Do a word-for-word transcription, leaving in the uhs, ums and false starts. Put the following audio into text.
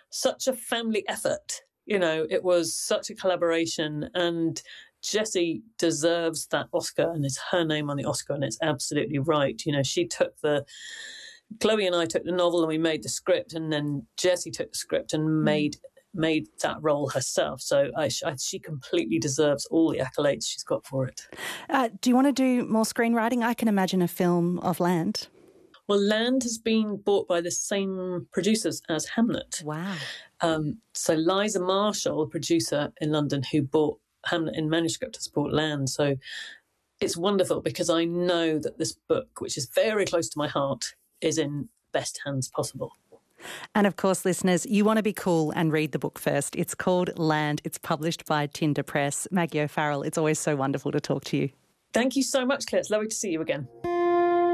such a family effort. You know, it was such a collaboration, and Jessie deserves that Oscar, and it's her name on the Oscar, and it's absolutely right. You know, she took the, Chloe and I took the novel and we made the script, and then Jessie took the script and made made that role herself. So I, I, she completely deserves all the accolades she's got for it. Uh, do you want to do more screenwriting? I can imagine a film of Land. Well, Land has been bought by the same producers as Hamlet. Wow. Um, so Liza Marshall, a producer in London who bought Hamlet in manuscript, has bought Land. So it's wonderful because I know that this book, which is very close to my heart, is in best hands possible. And of course, listeners, you want to be cool and read the book first. It's called Land. It's published by Tinder Press. Maggie O'Farrell, it's always so wonderful to talk to you. Thank you so much, Claire. It's lovely to see you again.